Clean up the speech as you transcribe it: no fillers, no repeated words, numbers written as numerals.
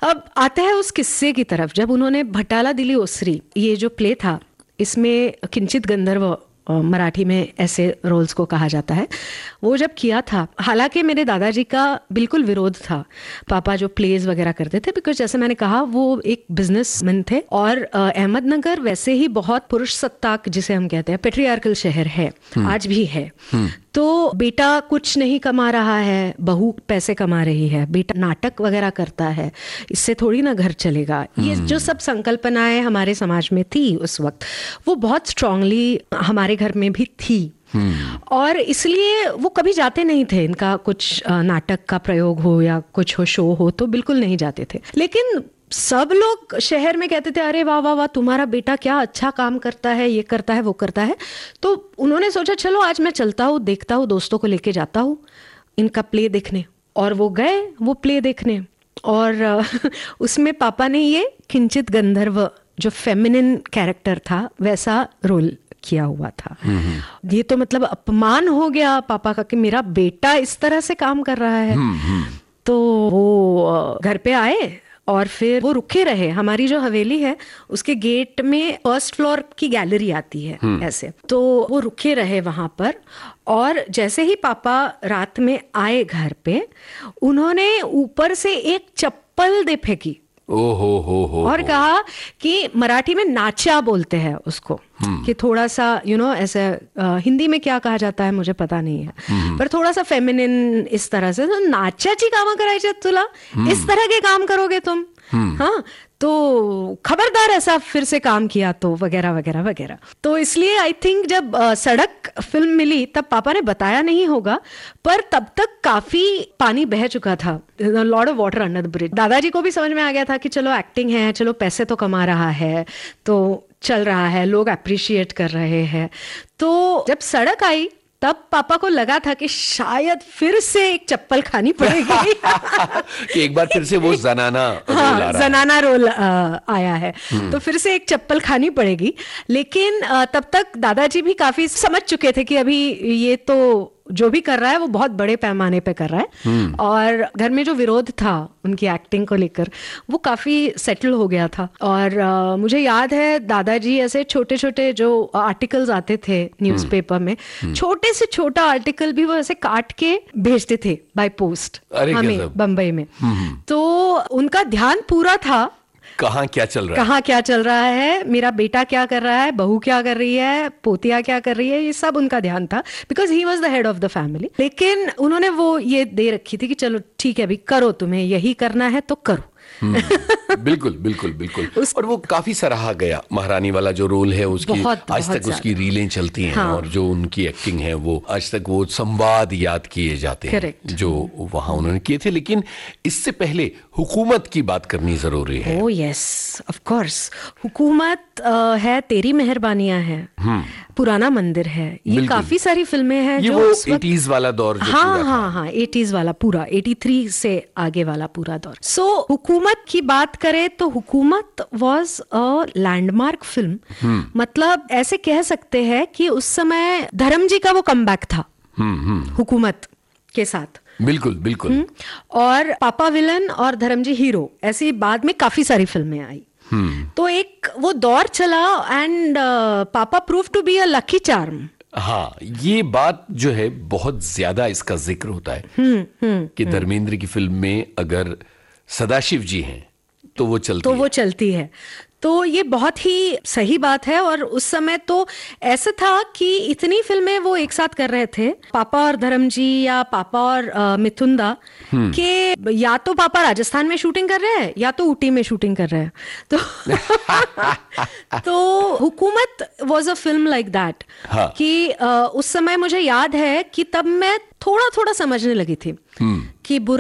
अब आते हैं उस किस्से की तरफ। जब उन्होंने भटाला दिली ओसरी, ये जो प्ले था, इसमें किंचित गंधर्व मराठी में ऐसे रोल्स को कहा जाता है, वो जब किया था, हालांकि मेरे दादाजी का बिल्कुल विरोध था। पापा जो प्लेज वगैरह करते थे, बिकॉज जैसे मैंने कहा वो एक बिजनेसमैन थे, और अहमदनगर वैसे ही बहुत पुरुष सत्ताक, जिसे हम कहते हैं पेट्रियार्कल शहर है, आज भी है। तो बेटा कुछ नहीं कमा रहा है, बहू पैसे कमा रही है, बेटा नाटक वगैरह करता है, इससे थोड़ी ना घर चलेगा। ये जो सब संकल्पनाएं हमारे समाज में थी उस वक्त, वो बहुत स्ट्रांगली हमारे घर में भी थी। और इसलिए वो कभी जाते नहीं थे, इनका कुछ नाटक का प्रयोग हो या कुछ हो, शो हो, तो बिल्कुल नहीं जाते थे। लेकिन सब लोग शहर में कहते थे, अरे वाह वाह वाह, तुम्हारा बेटा क्या अच्छा काम करता है, ये करता है, वो करता है। तो उन्होंने सोचा चलो आज मैं चलता हूँ, देखता हूँ, दोस्तों को लेके जाता हूँ इनका प्ले देखने। और वो गए वो प्ले देखने, और उसमें पापा ने ये किंचित गंधर्व जो फेमिनिन कैरेक्टर था वैसा रोल किया हुआ था। ये तो मतलब अपमान हो गया पापा का कि मेरा बेटा इस तरह से काम कर रहा है। तो वो घर पे आए और फिर वो रुके रहे। हमारी जो हवेली है उसके गेट में फर्स्ट फ्लोर की गैलरी आती है ऐसे, तो वो रुके रहे वहां पर। और जैसे ही पापा रात में आए घर पे, उन्होंने ऊपर से एक चप्पल दे फेंकी। हो और कहा कि मराठी में नाचा बोलते हैं उसको, कि थोड़ा सा ऐसे हिंदी में क्या कहा जाता है मुझे पता नहीं है, पर थोड़ा सा फेमिनिन इस तरह से, तो नाचाची कामं करायची तुला, इस तरह के काम करोगे तुम, हाँ तो खबरदार ऐसा फिर से काम किया तो, वगैरह वगैरह वगैरह। तो इसलिए आई थिंक जब सड़क फिल्म मिली तब पापा ने बताया नहीं होगा, पर तब तक काफी पानी बह चुका था, lot of water under the bridge. दादाजी को भी समझ में आ गया था कि चलो एक्टिंग है, चलो पैसे तो कमा रहा है, तो चल रहा है, लोग अप्रिशिएट कर रहे हैं। तो जब सड़क आई तब पापा को लगा था कि शायद फिर से एक चप्पल खानी पड़ेगी कि एक बार फिर से वो जनाना रोल आया है, तो फिर से एक चप्पल खानी पड़ेगी। लेकिन तब तक दादाजी भी काफी समझ चुके थे कि अभी ये तो जो भी कर रहा है वो बहुत बड़े पैमाने पे कर रहा है, और घर में जो विरोध था उनकी एक्टिंग को लेकर वो काफी सेटल हो गया था। और मुझे याद है दादाजी ऐसे छोटे छोटे जो आर्टिकल्स आते थे न्यूज़पेपर में, छोटे से छोटा आर्टिकल भी वो ऐसे काट के भेजते थे बाय पोस्ट हमें बम्बई में। तो उनका ध्यान पूरा था कहाँ क्या चल रहा है, मेरा बेटा क्या कर रहा है, बहू क्या कर रही है, पोतिया क्या कर रही है, ये सब उनका ध्यान था, because he was the head of the family. लेकिन उन्होंने वो ये दे रखी थी कि चलो ठीक है अभी करो, तुम्हें यही करना है तो करो। बिल्कुल बिल्कुल बिल्कुल। और वो काफी सराहा गया, महारानी वाला जो रोल है उसकी आज तक उसकी रीलें चलती हैं। हाँ। और जो उनकी एक्टिंग है वो आज तक वो संवाद याद किए जाते हैं जो वहां उन्होंने किए थे। लेकिन इससे पहले हुकूमत की बात करनी जरूरी है। Oh yes, of course. हुकूमत है, तेरी मेहरबानियां है, पुराना मंदिर है, ये काफी सारी फिल्में हैं जो वो 80s वाला दौर जो हाँ 80s वाला पूरा 83 से आगे वाला पूरा दौर। सो हुकूमत की बात करें तो हुकूमत वाज अ लैंडमार्क फिल्म। मतलब ऐसे कह सकते हैं कि उस समय धर्म जी का वो कमबैक था हुकूमत के साथ। बिल्कुल बिल्कुल। और पापा विलन और धर्मजी हीरो, ऐसी बाद में काफी सारी फिल्में आई। तो एक वो दौर चला, एंड पापा prove to be a lucky charm. हाँ, ये बात जो है बहुत ज्यादा इसका जिक्र होता है कि धर्मेंद्र की फिल्म में अगर सदाशिव जी हैं तो वो चलती है। तो ये बहुत ही सही बात है। और उस समय तो ऐसा था कि इतनी फिल्में वो एक साथ कर रहे थे, पापा और धर्मजी या पापा और मिथुंदा, कि या तो पापा राजस्थान में शूटिंग कर रहे हैं या तो ऊटी में शूटिंग कर रहे हैं। तो हुकूमत was a film like that. कि उस समय मुझे याद है कि तब मैं थोड़ा थोड़ा समझने लगी थी कि